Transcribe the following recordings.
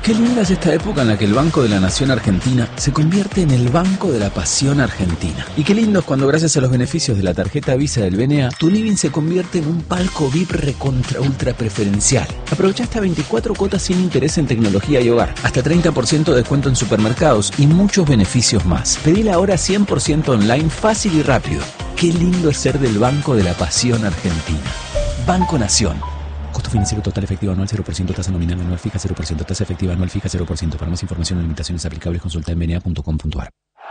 Qué linda es esta época en la que el Banco de la Nación Argentina se convierte en el Banco de la Pasión Argentina. Y qué lindo es cuando, gracias a los beneficios de la tarjeta Visa del BNA, tu living se convierte en un palco VIP recontra ultra preferencial. Aprovecha hasta 24 cuotas sin interés en tecnología y hogar, hasta 30% de descuento en supermercados y muchos beneficios más. Pedila ahora 100% online, fácil y rápido. Qué lindo es ser del Banco de la Pasión Argentina. Banco Nación. Costo financiero total efectivo anual 0%, tasa nominal anual fija 0%, tasa efectiva anual fija 0%. Para más información o limitaciones aplicables consulta en bna.com.ar.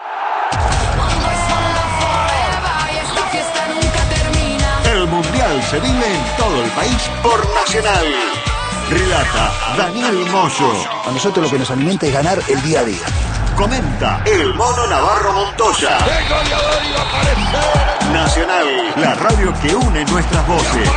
El Mundial se vive en todo el país por Nacional. Relata Daniel Moyo. A nosotros lo que nos alimenta es ganar el día a día. Comenta el Mono Navarro Montoya. Nacional, la radio que une nuestras voces.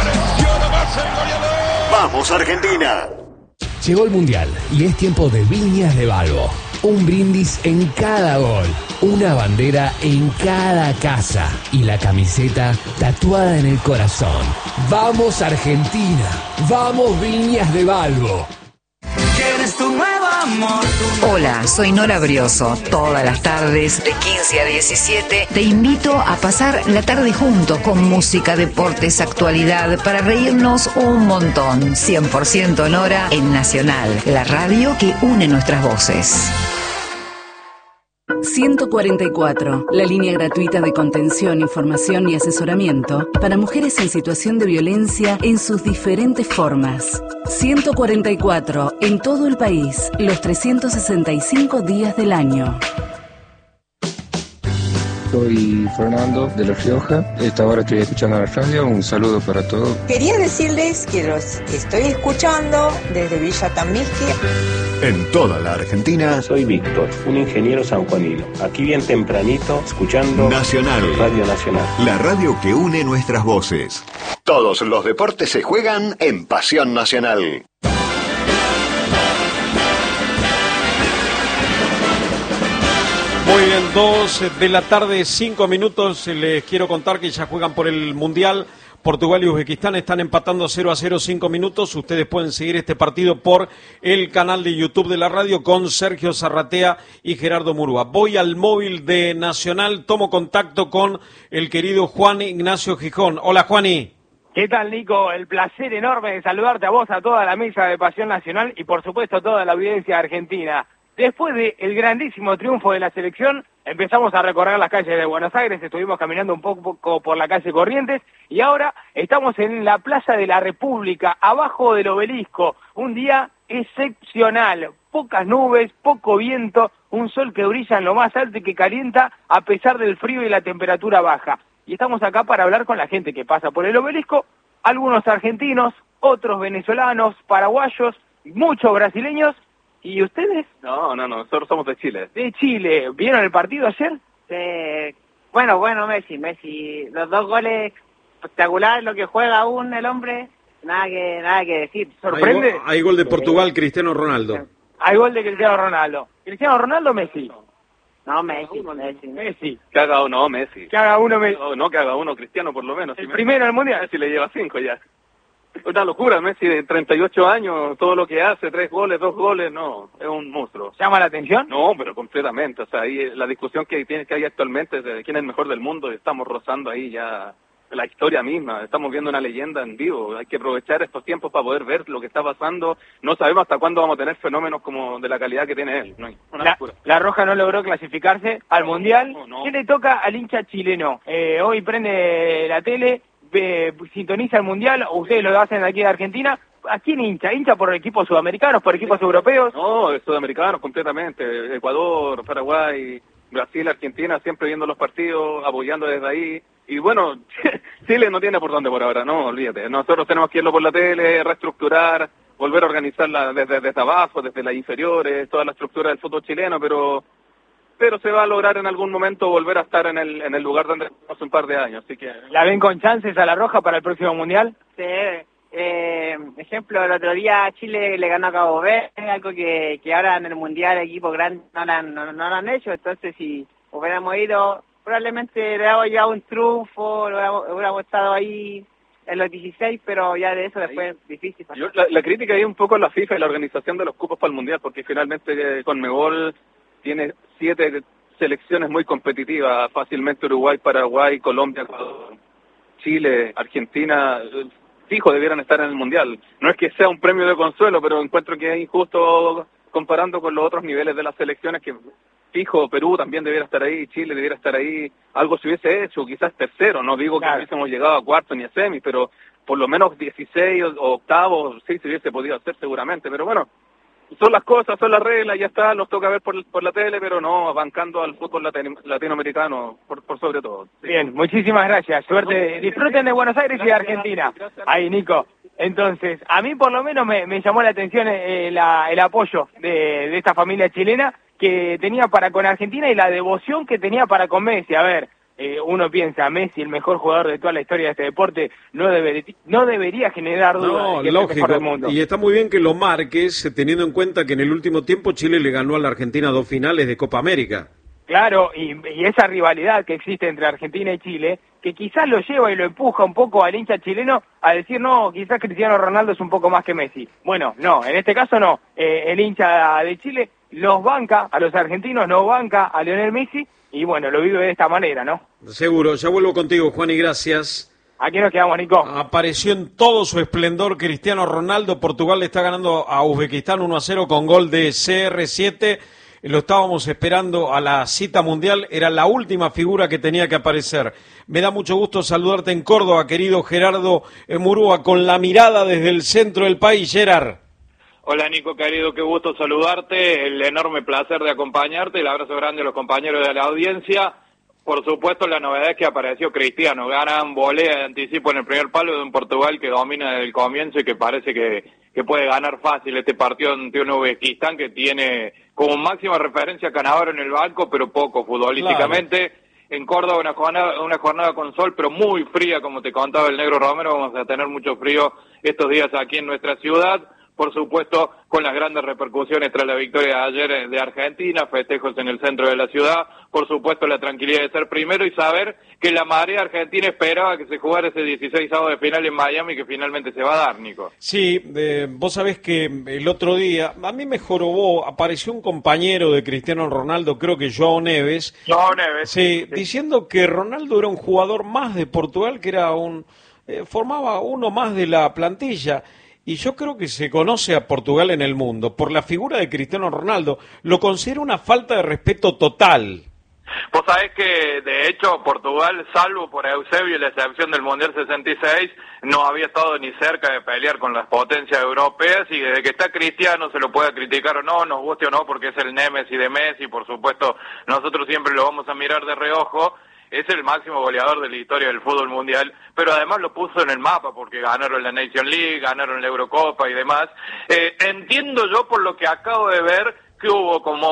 ¡Vamos, Argentina! Llegó el Mundial y es tiempo de Viñas de Balbo. Un brindis en cada gol, una bandera en cada casa y la camiseta tatuada en el corazón. ¡Vamos, Argentina! ¡Vamos, Viñas de Balbo! ¿Quieres tu nuevo amor? Hola, soy Nora Brioso. Todas las tardes, de 15 a 17, te invito a pasar la tarde juntos con música, deportes, actualidad, para reírnos un montón. 100% Nora en Nacional, la radio que une nuestras voces. 144, la línea gratuita de contención, información y asesoramiento para mujeres en situación de violencia en sus diferentes formas. 144, en todo el país, los 365 días del año. Soy Fernando de La Rioja. Esta hora estoy escuchando la radio. Un saludo para todos. Quería decirles que los estoy escuchando desde Villa Tamisqui. En toda la Argentina. Soy Víctor, un ingeniero sanjuanino. Aquí bien tempranito, escuchando Nacional. Radio Nacional. La radio que une nuestras voces. Todos los deportes se juegan en Pasión Nacional. Muy bien, 2 de la tarde, 5 minutos. Les quiero contar que ya juegan por el Mundial. Portugal y Uzbekistán están empatando 0-0, 5 minutos. Ustedes pueden seguir este partido por el canal de YouTube de la radio con Sergio Zarratea y Gerardo Murúa. Voy al móvil de Nacional, tomo contacto con el querido Juan Ignacio Gijón. Hola, Juani. ¿Qué tal, Nico? El placer enorme de saludarte a vos, a toda la mesa de Pasión Nacional y, por supuesto, a toda la audiencia argentina. Después del grandísimo triunfo de la selección, empezamos a recorrer las calles de Buenos Aires, estuvimos caminando un poco por la calle Corrientes y ahora estamos en la Plaza de la República, abajo del Obelisco. Un día excepcional, pocas nubes, poco viento, un sol que brilla en lo más alto y que calienta a pesar del frío y la temperatura baja. Y estamos acá para hablar con la gente que pasa por el Obelisco, algunos argentinos, otros venezolanos, paraguayos, muchos brasileños. ¿Y ustedes? No, nosotros somos de Chile. De Chile. ¿Vieron el partido ayer? Bueno, Messi. Los 2 goles espectaculares, lo que juega aún el hombre, nada que decir. ¿Sorprende? Hay gol de Portugal, Cristiano Ronaldo. Hay gol de Cristiano Ronaldo. ¿Cristiano Ronaldo o Messi? No, Messi. Que haga uno, Messi. Que haga uno, Messi. No, que haga uno, Cristiano por lo menos. El primero del Mundial. Messi le lleva 5 ya. Una locura, Messi de 38 años, todo lo que hace, 3 goles, 2 goles, no, es un monstruo. ¿Llama la atención? No, pero completamente, o sea, ahí la discusión que hay actualmente de quién es el mejor del mundo, estamos rozando ahí ya la historia misma, estamos viendo una leyenda en vivo, hay que aprovechar estos tiempos para poder ver lo que está pasando, no sabemos hasta cuándo vamos a tener fenómenos como de la calidad que tiene él, no hay una locura. La Roja no logró clasificarse al Mundial. No. ¿Qué le toca al hincha chileno? Hoy prende la tele, sintoniza el Mundial, ustedes lo hacen aquí de Argentina. ¿A quién hincha? ¿Hincha por equipos sudamericanos, por equipos europeos? No, sudamericanos completamente, Ecuador, Paraguay, Brasil, Argentina, siempre viendo los partidos, apoyando desde ahí. Y bueno, Chile no tiene por dónde por ahora, no, olvídate. Nosotros tenemos que irlo por la tele, reestructurar, volver a organizarla desde abajo, desde las inferiores, toda la estructura del fútbol chileno, pero se va a lograr en algún momento volver a estar en el lugar donde estamos hace un par de años, así que... ¿La ven con chances a la Roja para el próximo Mundial? Sí, ejemplo, el otro día Chile le ganó a Cabo Verde, algo que ahora en el Mundial equipos grandes no lo han hecho, entonces si hubiéramos ido, probablemente le hubiéramos llevado un triunfo, hubiéramos estado ahí en los 16, pero ya de eso después es difícil. Yo, la crítica ahí un poco a la FIFA y la organización de los cupos para el Mundial, porque finalmente Conmebol tiene 7 selecciones muy competitivas, fácilmente Uruguay, Paraguay, Colombia, Ecuador, Chile, Argentina, fijo debieran estar en el Mundial. No es que sea un premio de consuelo, pero encuentro que es injusto comparando con los otros niveles de las selecciones, que fijo, Perú también debiera estar ahí, Chile debiera estar ahí, algo se hubiese hecho, quizás tercero, no digo que hubiésemos llegado a cuarto ni a semis, pero por lo menos 16 o octavos sí se hubiese podido hacer seguramente, pero bueno, son las cosas, son las reglas, ya está, los toca ver por la tele, pero no bancando al fútbol latinoamericano por sobre todo. Sí. Bien, muchísimas gracias, suerte, disfruten de Buenos Aires y de Argentina. Ahí, Nico. Entonces, a mí por lo menos me llamó la atención el apoyo de esta familia chilena que tenía para con Argentina y la devoción que tenía para con Messi. A ver, uno piensa, Messi, el mejor jugador de toda la historia de este deporte, no debería generar dudas de que es el mejor del mundo. Y está muy bien que lo marques, teniendo en cuenta que en el último tiempo Chile le ganó a la Argentina 2 finales de Copa América. Claro, y esa rivalidad que existe entre Argentina y Chile, que quizás lo lleva y lo empuja un poco al hincha chileno a decir, no, quizás Cristiano Ronaldo es un poco más que Messi. Bueno, no, en este caso no. El hincha de Chile los banca a los argentinos, no banca a Lionel Messi, y bueno, lo vive de esta manera, ¿no? Seguro, ya vuelvo contigo, Juan, y gracias. Aquí nos quedamos, Nico. Apareció en todo su esplendor Cristiano Ronaldo. Portugal le está ganando a Uzbekistán 1-0 con gol de CR7. Lo estábamos esperando a la cita mundial, era la última figura que tenía que aparecer. Me da mucho gusto saludarte en Córdoba, querido Gerardo Murúa, con la mirada desde el centro del país. Gerard. Hola Nico, querido, qué gusto saludarte, el enorme placer de acompañarte, el abrazo grande a los compañeros de la audiencia. Por supuesto, la novedad es que apareció Cristiano, ganan volea de anticipo en el primer palo de un Portugal que domina desde el comienzo y que parece que puede ganar fácil este partido ante un Uzbekistán que tiene como máxima referencia a Cannavaro en el banco, pero poco futbolísticamente. Claro. En Córdoba una jornada con sol, pero muy fría, como te contaba el Negro Romero, vamos a tener mucho frío estos días aquí en nuestra ciudad. Por supuesto, con las grandes repercusiones tras la victoria de ayer de Argentina, festejos en el centro de la ciudad, por supuesto la tranquilidad de ser primero y saber que la marea argentina esperaba que se jugara ese 16avo de final en Miami, que finalmente se va a dar, Nico. Sí, vos sabés que el otro día, a mí me jorobó, apareció un compañero de Cristiano Ronaldo, creo que João Neves. João Neves. Sí, diciendo que Ronaldo era un jugador más de Portugal, que era formaba uno más de la plantilla. Y yo creo que se conoce a Portugal en el mundo por la figura de Cristiano Ronaldo. Lo considero una falta de respeto total. Vos sabés que, de hecho, Portugal, salvo por Eusebio y la excepción del Mundial 66, no había estado ni cerca de pelear con las potencias europeas, y desde que está Cristiano, se lo pueda criticar o no, nos guste o no, porque es el némesis de Messi, por supuesto, nosotros siempre lo vamos a mirar de reojo. Es el máximo goleador de la historia del fútbol mundial, pero además lo puso en el mapa porque ganaron la Nation League, ganaron la Eurocopa y demás. Entiendo yo, por lo que acabo de ver, que hubo como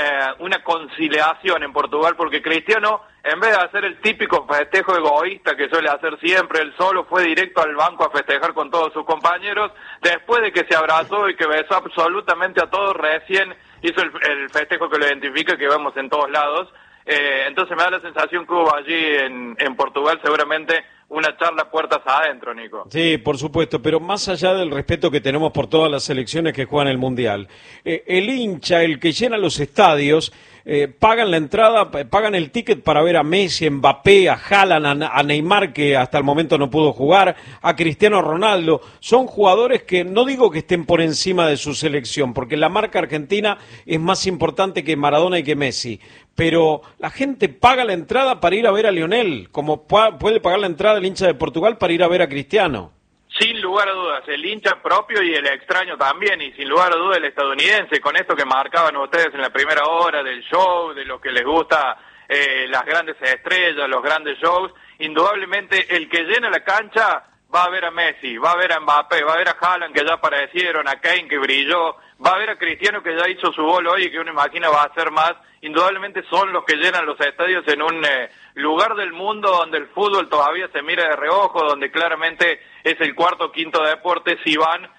una conciliación en Portugal, porque Cristiano, en vez de hacer el típico festejo egoísta que suele hacer siempre, él solo fue directo al banco a festejar con todos sus compañeros. Después de que se abrazó y que besó absolutamente a todos, recién hizo el festejo que lo identifica, que vemos en todos lados. Entonces me da la sensación que hubo allí en Portugal seguramente una charla puertas adentro, Nico. Sí, por supuesto, pero más allá del respeto que tenemos por todas las selecciones que juegan el Mundial, el hincha, el que llena los estadios, pagan la entrada, pagan el ticket para ver a Messi, a Mbappé, a Haaland, a Neymar, que hasta el momento no pudo jugar, a Cristiano Ronaldo. Son jugadores que no digo que estén por encima de su selección, porque la marca argentina es más importante que Maradona y que Messi, pero la gente paga la entrada para ir a ver a Lionel, como puede pagar la entrada el hincha de Portugal para ir a ver a Cristiano. Sin lugar a dudas, el hincha propio y el extraño también, y sin lugar a dudas el estadounidense, con esto que marcaban ustedes en la primera hora del show, de lo que les gusta las grandes estrellas, los grandes shows. Indudablemente el que llena la cancha va a ver a Messi, va a ver a Mbappé, va a ver a Haaland, que ya aparecieron, a Kane, que brilló, va a ver a Cristiano, que ya hizo su gol hoy y que uno imagina va a hacer más. Indudablemente son los que llenan los estadios en un lugar del mundo donde el fútbol todavía se mira de reojo, donde claramente es el cuarto o quinto deporte, si van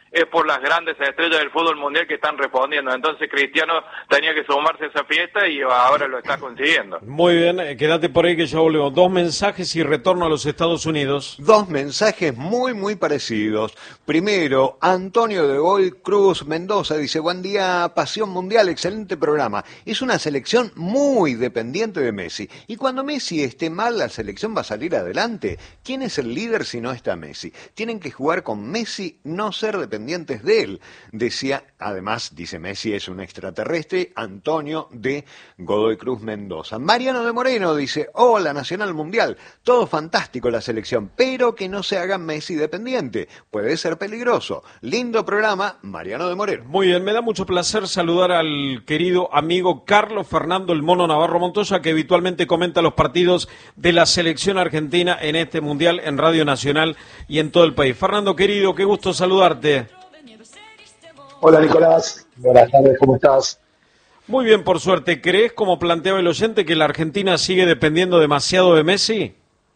es por las grandes estrellas del fútbol mundial que están respondiendo. Entonces Cristiano tenía que sumarse a esa fiesta y ahora lo está consiguiendo. Muy bien, quédate por ahí que ya volvemos. 2 mensajes y retorno a los Estados Unidos. 2 mensajes muy parecidos. Primero, Antonio de Gol Cruz Mendoza dice: buen día, Pasión Mundial, excelente programa. Es una selección muy dependiente de Messi. Y cuando Messi esté mal, la selección va a salir adelante. ¿Quién es el líder si no está Messi? Tienen que jugar con Messi, no ser dependientes de él. Decía, además, dice Messi es un extraterrestre. Antonio de Godoy Cruz Mendoza. Mariano de Moreno dice: hola, Nacional Mundial, todo fantástico la selección, pero que no se haga Messi dependiente, puede ser peligroso. Lindo programa, Mariano de Moreno. Muy bien, me da mucho placer saludar al querido amigo Carlos Fernando el Mono Navarro Montoya, que habitualmente comenta los partidos de la selección argentina en este Mundial en Radio Nacional y en todo el país. Fernando, querido, qué gusto saludarte. Hola, Nicolás, buenas tardes, ¿cómo estás? Muy bien, por suerte. ¿Crees, como planteaba el oyente, que la Argentina sigue dependiendo demasiado de Messi?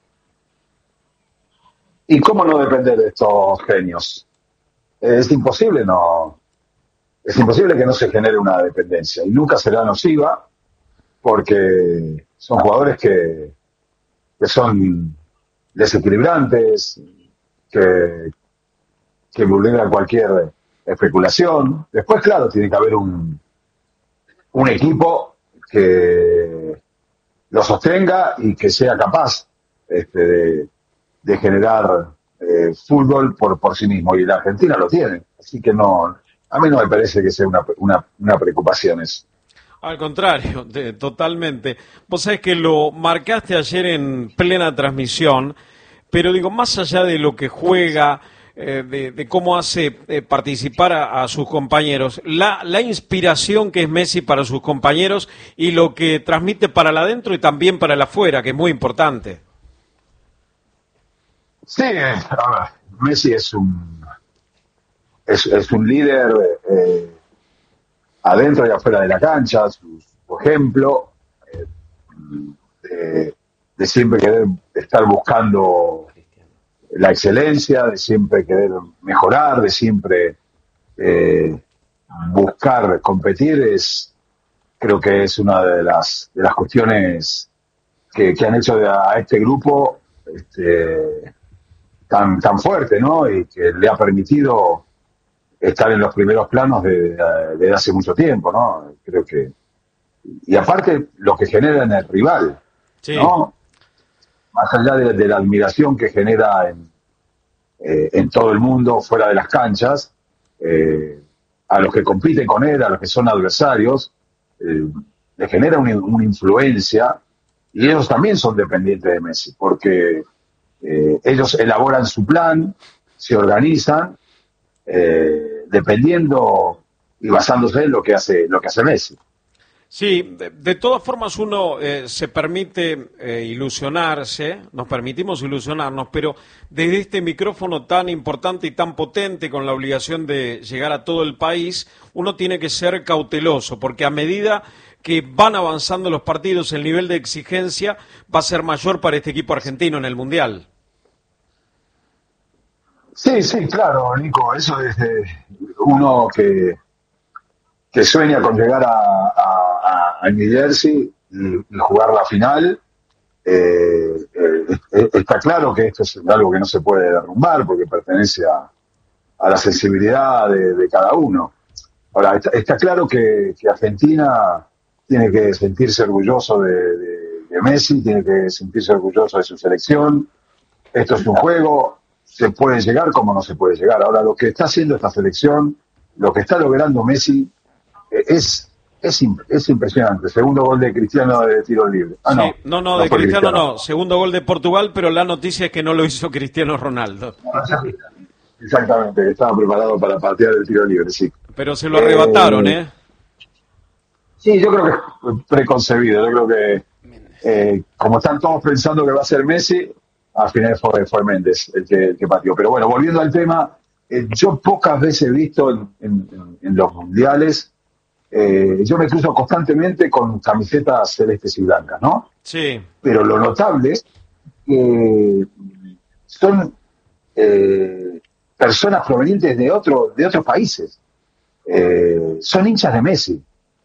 ¿Y cómo no depender de estos genios? Es imposible que no se genere una dependencia, y nunca será nociva, porque son jugadores que son desequilibrantes, que vulneran cualquier especulación. Después, claro, tiene que haber un equipo que lo sostenga y que sea capaz de generar fútbol por sí mismo, y la Argentina lo tiene, así que no, a mí no me parece que sea una preocupación eso. Al contrario, totalmente. Vos sabés que lo marcaste ayer en plena transmisión, pero digo, más allá de lo que juega, de cómo hace participar a sus compañeros, la inspiración que es Messi para sus compañeros y lo que transmite para el adentro y también para el afuera, que es muy importante. Sí, a ver, Messi es un líder adentro y afuera de la cancha. Su ejemplo de siempre querer estar buscando la excelencia, de siempre querer mejorar, de siempre buscar competir, creo que es una de las cuestiones que han hecho a este grupo tan fuerte, ¿no? Y que le ha permitido estar en los primeros planos de hace mucho tiempo, ¿no? Creo que, y aparte lo que genera en el rival, sí, ¿no? Más allá de la admiración que genera en todo el mundo, fuera de las canchas, a los que compiten con él, a los que son adversarios, le genera una influencia, y ellos también son dependientes de Messi, porque ellos elaboran su plan, se organizan, dependiendo y basándose en lo que hace Messi. Sí, de todas formas uno se permite ilusionarse, nos permitimos ilusionarnos, pero desde este micrófono tan importante y tan potente, con la obligación de llegar a todo el país, uno tiene que ser cauteloso, porque a medida que van avanzando los partidos, el nivel de exigencia va a ser mayor para este equipo argentino en el Mundial. Sí, claro, Nico, eso es uno que sueña con llegar a New Jersey y jugar la final. Está claro que esto es algo que no se puede derrumbar porque pertenece a la sensibilidad de cada uno. Ahora, está claro que Argentina tiene que sentirse orgulloso de Messi, tiene que sentirse orgulloso de su selección. Esto es un juego, se puede llegar como no se puede llegar. Ahora, lo que está haciendo esta selección, lo que está logrando Messi, es impresionante. Segundo gol de Cristiano de tiro libre. Sí, no, de Cristiano no. Segundo gol de Portugal, pero la noticia es que no lo hizo Cristiano Ronaldo. Exactamente, estaba preparado para patear el tiro libre, sí. Pero se lo arrebataron, Sí, yo creo que es preconcebido. Yo creo que como están todos pensando que va a ser Messi, al final fue Méndez el que pateó. Pero bueno, volviendo al tema, yo pocas veces he visto en los mundiales, yo me cruzo constantemente con camisetas celestes y blancas, ¿no? Sí. Pero lo notable es que son personas provenientes de otros países. Son hinchas de Messi.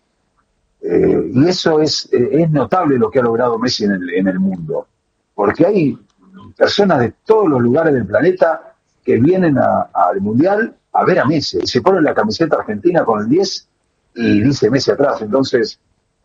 Y eso es notable lo que ha logrado Messi en el mundo. Porque hay personas de todos los lugares del planeta que vienen al Mundial a ver a Messi. Y se ponen la camiseta argentina con el 10 y dice Messi atrás. Entonces,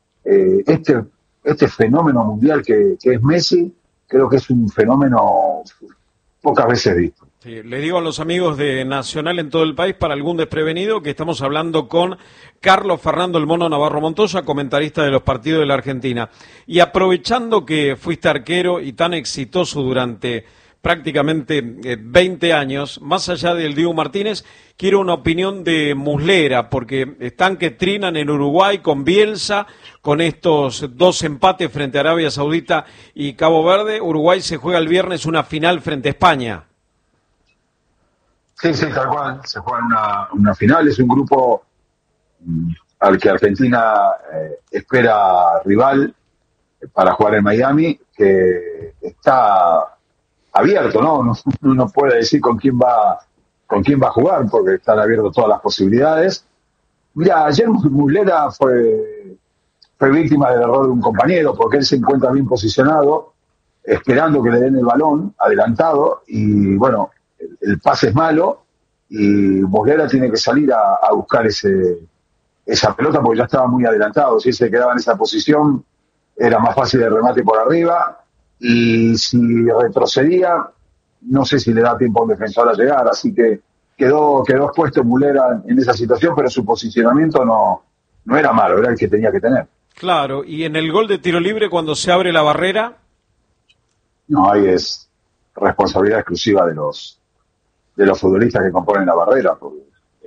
este fenómeno mundial que es Messi, creo que es un fenómeno pocas veces visto. Sí, le digo a los amigos de Nacional en todo el país, para algún desprevenido, que estamos hablando con Carlos Fernando el Mono Navarro Montoya, comentarista de los partidos de la Argentina. Y aprovechando que fuiste arquero y tan exitoso durante prácticamente 20 años, más allá del Dibu Martínez, quiero una opinión de Muslera, porque están que trinan en Uruguay con Bielsa, con estos 2 empates frente a Arabia Saudita y Cabo Verde. Uruguay se juega el viernes una final frente a España. Sí, tal cual, se juega una final, es un grupo al que Argentina espera rival para jugar en Miami, que está abierto, ¿no? No puede decir con quién va a jugar, porque están abiertas todas las posibilidades. Mira, ayer Muslera fue víctima del error de un compañero, porque él se encuentra bien posicionado, esperando que le den el balón, adelantado, y bueno, el pase es malo, y Muslera tiene que salir a buscar esa pelota, porque ya estaba muy adelantado. Si él se quedaba en esa posición, era más fácil el remate por arriba, y si retrocedía, no sé si le da tiempo a un defensor a llegar, así que quedó expuesto Muslera en esa situación, pero su posicionamiento no era malo, era el que tenía que tener. Claro, y en el gol de tiro libre, cuando se abre la barrera... No, ahí es responsabilidad exclusiva de los futbolistas que componen la barrera, porque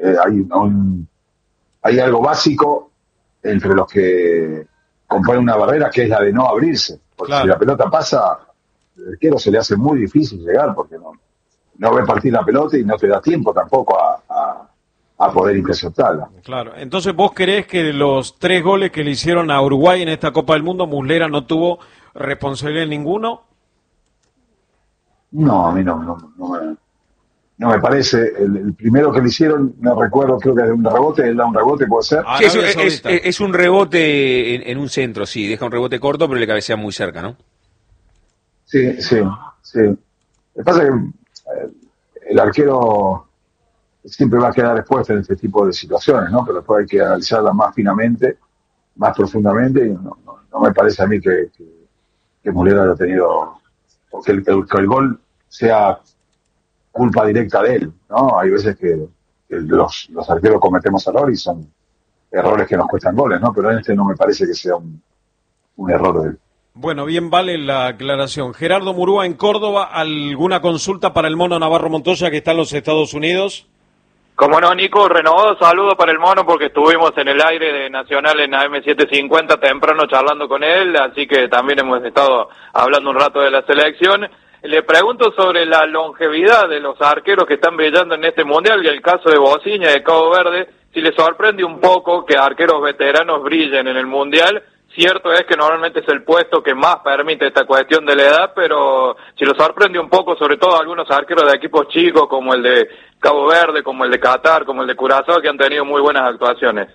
hay algo básico entre los que componen una barrera, que es la de no abrirse, porque claro, si la pelota pasa, el arquero se le hace muy difícil llegar, porque no ve partir la pelota y no te da tiempo tampoco a poder interceptarla. Claro, entonces vos creés que de los 3 goles que le hicieron a Uruguay en esta Copa del Mundo, Muslera no tuvo responsabilidad en ninguno. No, a mí no me parece. El primero que le hicieron, no recuerdo, creo que es de un rebote, él da un rebote, ¿puede ser? Sí, es un rebote en un centro, sí, deja un rebote corto, pero le cabecea muy cerca, ¿no? Sí. Lo que pasa es que el arquero siempre va a quedar expuesto en este tipo de situaciones, ¿no? Pero después hay que analizarlas más finamente, más profundamente, y no me parece a mí que Muslera haya tenido, o que el gol sea culpa directa de él, ¿no? Hay veces que los arqueros cometemos errores y son errores que nos cuestan goles, ¿no? Pero en este no me parece que sea un error de él. Bueno, bien vale la aclaración. Gerardo Murúa en Córdoba, ¿alguna consulta para el Mono Navarro Montoya que está en los Estados Unidos? Como no, Nico, renovado saludo para el Mono porque estuvimos en el aire de Nacional en AM750 temprano charlando con él, así que también hemos estado hablando un rato de la selección. Le pregunto sobre la longevidad de los arqueros que están brillando en este Mundial y el caso de Bociña de Cabo Verde, si le sorprende un poco que arqueros veteranos brillen en el Mundial. Cierto es que normalmente es el puesto que más permite esta cuestión de la edad, pero si lo sorprende un poco, sobre todo algunos arqueros de equipos chicos, como el de Cabo Verde, como el de Qatar, como el de Curazao, que han tenido muy buenas actuaciones.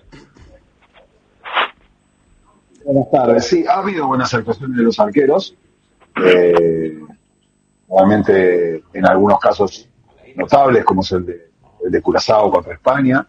Buenas tardes. Sí, ha habido buenas actuaciones de los arqueros. Realmente, en algunos casos notables, como es el de Curazao contra España,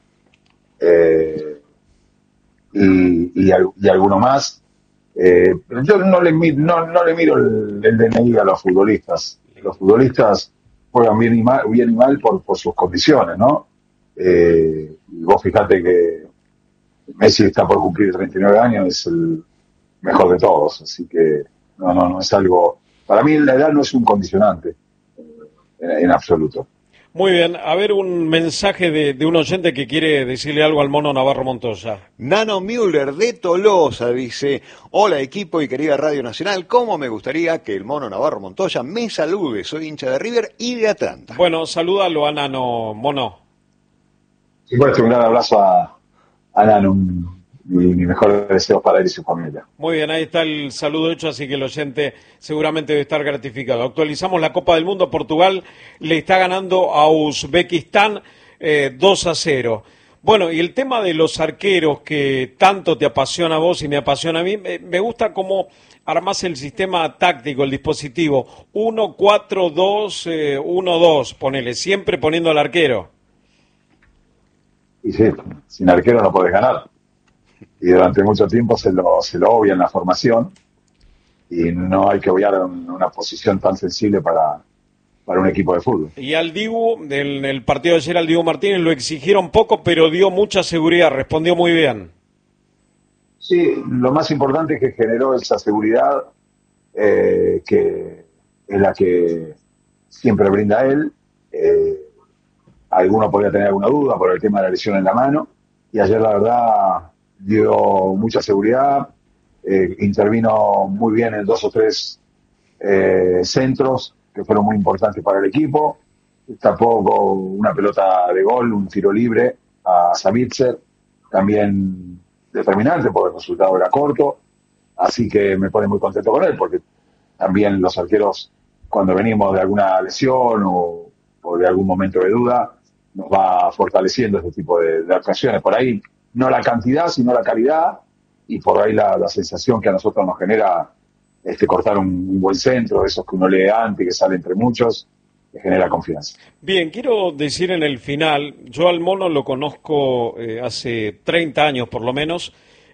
y alguno más. Pero yo no le miro el DNI a los futbolistas. Los futbolistas juegan bien y mal por sus condiciones, ¿no? Y vos fijate que Messi está por cumplir 39 años, es el mejor de todos, así que no es algo. Para mí la edad no es un condicionante en absoluto. Muy bien, a ver un mensaje de un oyente que quiere decirle algo al Mono Navarro Montoya. Nano Müller de Tolosa dice: hola equipo y querida Radio Nacional, ¿cómo me gustaría que el Mono Navarro Montoya me salude? Soy hincha de River y de Atlanta. Bueno, salúdalo a Nano, Mono. Sí, pues, un gran abrazo a Nano, un y mis mejores deseos para él y su familia. Muy bien, ahí está el saludo hecho, así que el oyente seguramente debe estar gratificado. Actualizamos la Copa del Mundo. Portugal le está ganando a Uzbekistán 2-0. Bueno, y el tema de los arqueros que tanto te apasiona a vos y me apasiona a mí, me gusta cómo armás el sistema táctico, el dispositivo 1-4-2, 1-2, ponele, siempre poniendo al arquero. Y sí, sin arquero no podés ganar. Y durante mucho tiempo se lo obvia en la formación, y no hay que obviar una posición tan sensible para un equipo de fútbol. Y al Dibu, en el partido de ayer, al Dibu Martínez lo exigieron poco, pero dio mucha seguridad, respondió muy bien. Sí, lo más importante es que generó esa seguridad, que es la que siempre brinda él. Alguno podría tener alguna duda por el tema de la lesión en la mano, y ayer la verdad dio mucha seguridad, intervino muy bien en 2 o 3 centros que fueron muy importantes para el equipo, tapó con una pelota de gol, un tiro libre a Savitzer, también determinante porque el resultado era corto, así que me pone muy contento con él, porque también los arqueros, cuando venimos de alguna lesión o de algún momento de duda, nos va fortaleciendo este tipo de actuaciones. Por ahí no la cantidad, sino la calidad, y por ahí la sensación que a nosotros nos genera cortar un buen centro, esos que uno lee antes, que sale entre muchos, que genera confianza. Bien, quiero decir en el final, yo al Mono lo conozco hace 30 años por lo menos,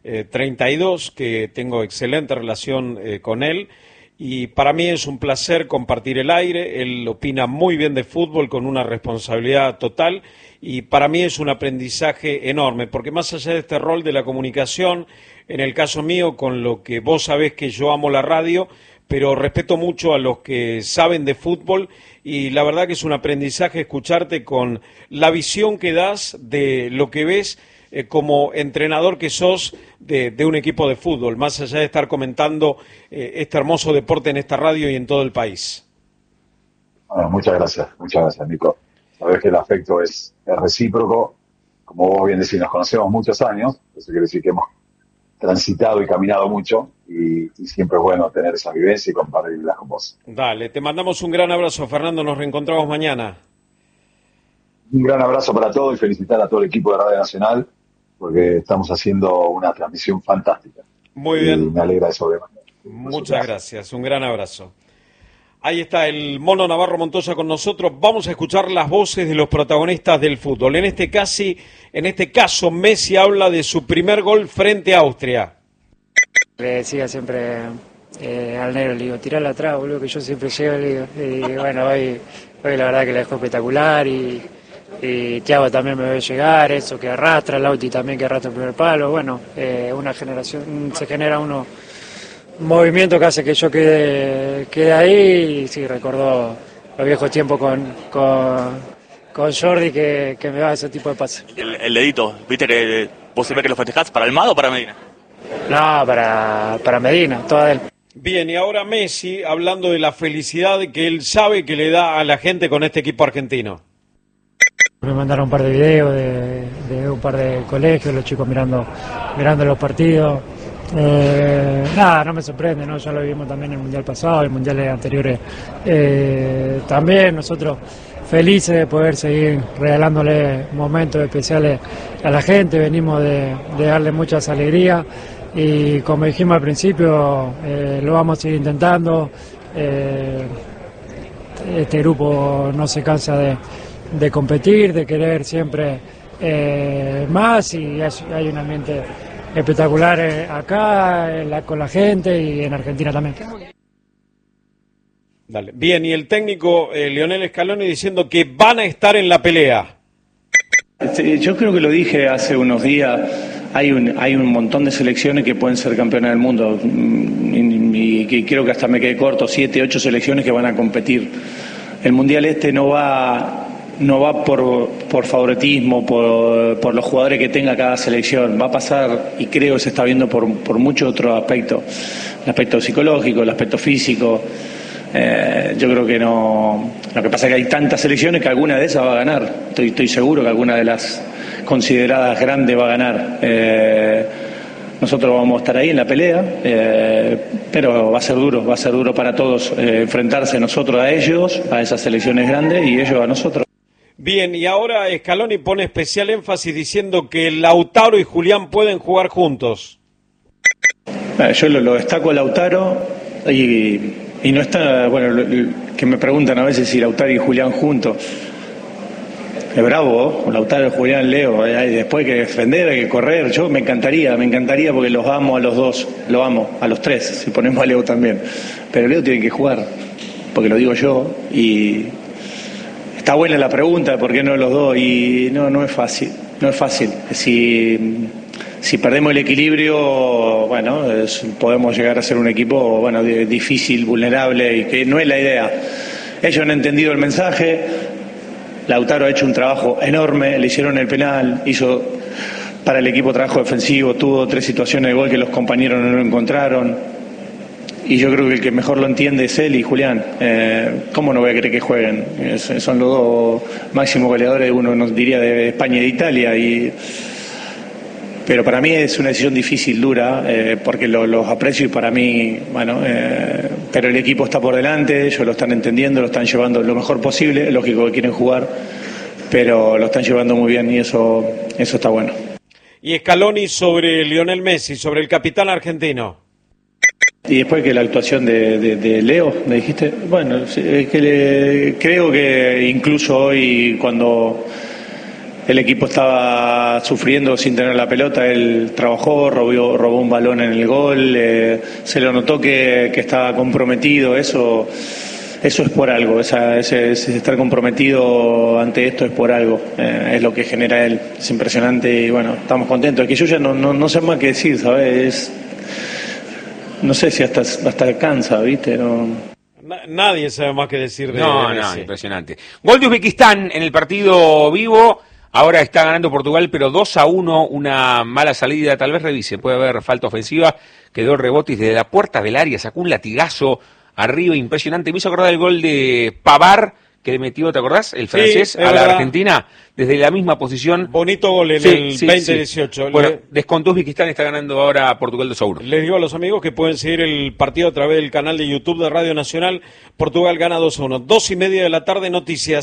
32, que tengo excelente relación con él, y para mí es un placer compartir el aire. Él opina muy bien de fútbol con una responsabilidad total, y para mí es un aprendizaje enorme, porque más allá de este rol de la comunicación, en el caso mío, con lo que vos sabés que yo amo la radio, pero respeto mucho a los que saben de fútbol, y la verdad que es un aprendizaje escucharte con la visión que das de lo que ves como entrenador que sos de un equipo de fútbol, más allá de estar comentando este hermoso deporte en esta radio y en todo el país. Bueno, muchas gracias, Nico. Sabés que el afecto es recíproco, como vos bien decís, nos conocemos muchos años, eso quiere decir que hemos transitado y caminado mucho, y siempre es bueno tener esa vivencia y compartirla con vos. Dale, te mandamos un gran abrazo, Fernando, nos reencontramos mañana. Un gran abrazo para todos y felicitar a todo el equipo de Radio Nacional, porque estamos haciendo una transmisión fantástica. Muy bien. Y me alegra de sobremanera. Muchas gracias, un gran abrazo. Ahí está el Mono Navarro Montoya con nosotros. Vamos a escuchar las voces de los protagonistas del fútbol. En este caso, Messi habla de su primer gol frente a Austria. Le decía siempre al negro, le digo, tirala atrás, boludo, que yo siempre llego, le digo. Y bueno, hoy la verdad que la dejó espectacular, y Thiago también me ve llegar, eso que arrastra, Lauti también que arrastra el primer palo. Bueno, una generación, se genera un movimiento que hace que yo quede ahí, y sí, recordó los viejos tiempos con Jordi, que me da ese tipo de pases. El dedito, viste que vos siempre que lo festejás, ¿para Almada o para Medina? No, para Medina, toda él. Bien, y ahora Messi hablando de la felicidad que él sabe que le da a la gente con este equipo argentino. Me mandaron un par de videos de un par de colegios, los chicos mirando los partidos. Nada, no me sorprende, ¿no? Ya lo vimos también en el Mundial pasado, el Mundial anteriores. También nosotros felices de poder seguir regalándole momentos especiales a la gente, venimos de darle muchas alegrías, y como dijimos al principio, lo vamos a seguir intentando. Este grupo no se cansa de competir, de querer siempre más, y hay un ambiente espectacular acá con la gente y en Argentina también. Dale. Bien, y el técnico Lionel Scaloni diciendo que van a estar en la pelea. Yo creo que lo dije hace unos días, hay un montón de selecciones que pueden ser campeonas del mundo, y que creo que hasta me quedé corto, 7, 8 selecciones que van a competir. El Mundial no va por favoritismo, por los jugadores que tenga cada selección. Va a pasar, y creo que se está viendo por muchos otros aspectos. El aspecto psicológico, el aspecto físico. Yo creo que no. Lo que pasa es que hay tantas selecciones que alguna de esas va a ganar. Estoy seguro que alguna de las consideradas grandes va a ganar. Nosotros vamos a estar ahí en la pelea, pero va a ser duro para todos enfrentarse nosotros a ellos, a esas selecciones grandes y ellos a nosotros. Bien, y ahora Scaloni pone especial énfasis diciendo que Lautaro y Julián pueden jugar juntos. Yo lo destaco a Lautaro y no está, bueno, que me preguntan a veces si Lautaro y Julián juntos. Es bravo, Lautaro y Julián, Leo, después hay que defender, hay que correr. Yo me encantaría porque los amo a los dos, lo amo, a los tres, si ponemos a Leo también. Pero Leo tiene que jugar, porque lo digo yo, y está buena la pregunta, ¿por qué no los dos? Y no es fácil. Si perdemos el equilibrio, bueno, podemos llegar a ser un equipo, bueno, difícil, vulnerable, y que no es la idea. Ellos han entendido el mensaje. Lautaro ha hecho un trabajo enorme, le hicieron el penal, hizo para el equipo trabajo defensivo, tuvo 3 situaciones de gol que los compañeros no encontraron, y yo creo que el que mejor lo entiende es él y Julián. ¿Cómo no voy a querer que jueguen? Son los dos máximos goleadores, uno nos diría de España y de Italia, pero para mí es una decisión difícil, dura, porque los aprecio y para mí, bueno, pero el equipo está por delante, ellos lo están entendiendo, lo están llevando lo mejor posible, es lógico que quieren jugar, pero lo están llevando muy bien y eso está bueno. Y Scaloni sobre Lionel Messi, sobre el capitán argentino. Y después que la actuación de Leo, me dijiste, bueno, es que creo que incluso hoy cuando el equipo estaba sufriendo sin tener la pelota, él trabajó, robó un balón en el gol, se lo notó que estaba comprometido, eso es por algo, ese estar comprometido ante esto es por algo, es lo que genera él, es impresionante y bueno, estamos contentos, es que yo ya no sé más qué decir, ¿sabes? No sé si hasta cansa, ¿viste? Nadie sabe más qué decir de Messi. Impresionante. Gol de Uzbekistán en el partido vivo. Ahora está ganando Portugal, pero 2-1, una mala salida, tal vez revise, puede haber falta ofensiva, quedó el rebote y desde la puerta del área sacó un latigazo arriba impresionante, me hizo acordar el gol de Pavard, que le metió, ¿te acordás? El francés a la Argentina, desde la misma posición. Bonito gol en el 2018. Sí. Bueno, descontó Uzbekistán, está ganando ahora Portugal 2-1. Les digo a los amigos que pueden seguir el partido a través del canal de YouTube de Radio Nacional. Portugal gana 2-1. 2:30 de la tarde, noticias.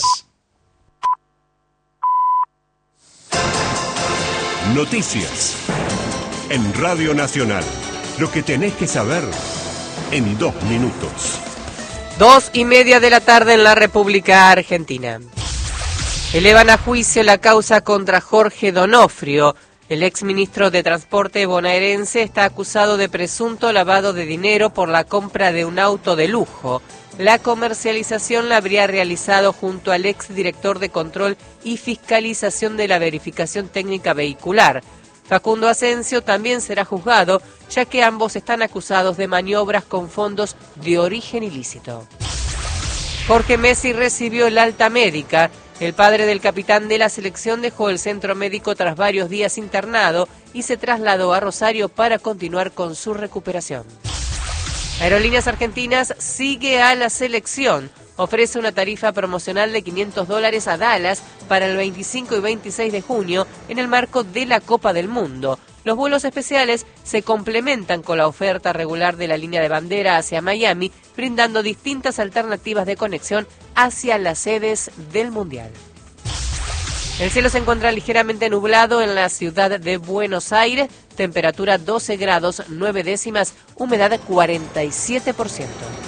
Noticias en Radio Nacional. Lo que tenés que saber en 2 minutos. 2:30 de la tarde en la República Argentina. Elevan a juicio la causa contra Jorge Donofrio. El exministro de Transporte bonaerense está acusado de presunto lavado de dinero por la compra de un auto de lujo. La comercialización la habría realizado junto al exdirector de Control y Fiscalización de la Verificación Técnica Vehicular. Facundo Asensio también será juzgado, ya que ambos están acusados de maniobras con fondos de origen ilícito. Jorge Messi recibió el alta médica. El padre del capitán de la selección dejó el centro médico tras varios días internado y se trasladó a Rosario para continuar con su recuperación. Aerolíneas Argentinas sigue a la selección. Ofrece una tarifa promocional de $500 a Dallas para el 25 y 26 de junio en el marco de la Copa del Mundo. Los vuelos especiales se complementan con la oferta regular de la línea de bandera hacia Miami, brindando distintas alternativas de conexión hacia las sedes del Mundial. El cielo se encuentra ligeramente nublado en la ciudad de Buenos Aires, temperatura 12 grados 9 décimas, humedad 47%.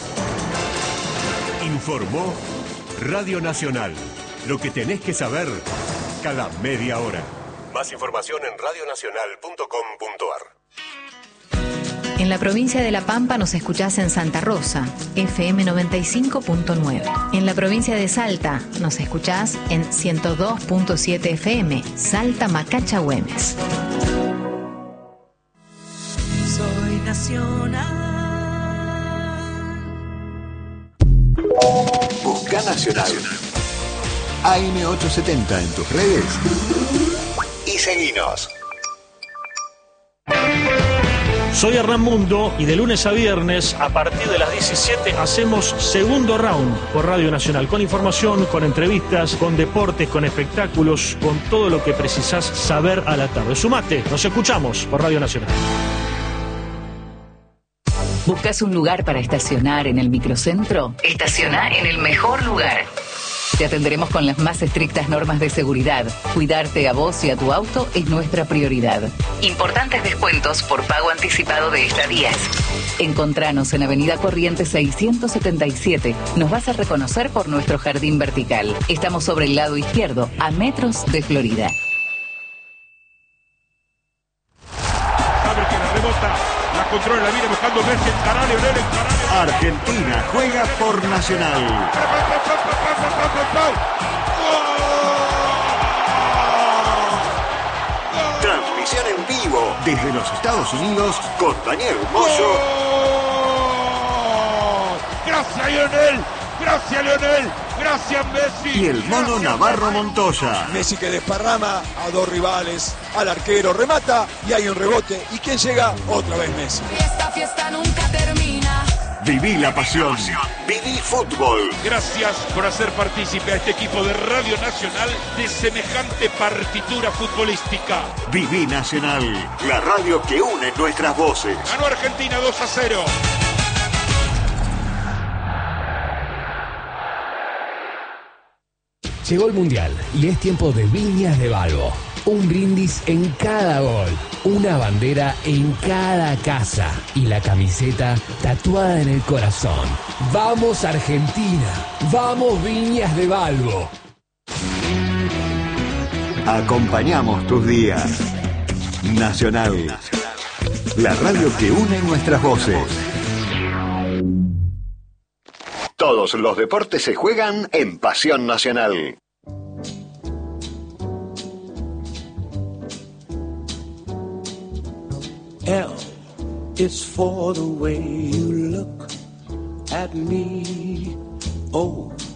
Informó Radio Nacional. Lo que tenés que saber cada media hora. Más información en radionacional.com.ar. En la provincia de La Pampa nos escuchás en Santa Rosa, FM 95.9. En la provincia de Salta nos escuchás en 102.7 FM, Salta Macacha Güemes. Soy nacional. Busca Nacional. AM870 en tus redes y seguinos. Soy Hernán Mundo y de lunes a viernes, a partir de las 17, hacemos Segundo Round por Radio Nacional, con información, con entrevistas, con deportes, con espectáculos, con todo lo que precisás saber a la tarde. Sumate, nos escuchamos por Radio Nacional. ¿Buscas un lugar para estacionar en el microcentro? Estaciona en el mejor lugar. Te atenderemos con las más estrictas normas de seguridad. Cuidarte a vos y a tu auto es nuestra prioridad. Importantes descuentos por pago anticipado de estadías. Encontranos en Avenida Corrientes 677. Nos vas a reconocer por nuestro jardín vertical. Estamos sobre el lado izquierdo, a metros de Florida. Sabe que la rebota, la controla, la viene buscando Messi, encará Lionel, Argentina juega por Nacional. Transmisión en vivo desde los Estados Unidos con Daniel Moyo. Gracias Lionel, gracias Lionel, gracias Messi. Y el mono Navarro Montoya. Messi que desparrama a dos rivales, al arquero remata y hay un rebote. ¿Y quién llega? Otra vez Messi. Esta fiesta nunca termina. Viví la pasión. Viví fútbol. Gracias por hacer partícipe a este equipo de Radio Nacional de semejante partitura futbolística. Viví Nacional, la radio que une nuestras voces. Ganó Argentina 2-0. Llegó el Mundial y es tiempo de Viñas de Balbo. Un brindis en cada gol, una bandera en cada casa y la camiseta tatuada en el corazón. ¡Vamos Argentina! ¡Vamos Viñas de Balbo! Acompañamos tus días. Nacional, la radio que une nuestras voces. Todos los deportes se juegan en Pasión Nacional. L is for the way you look at me. O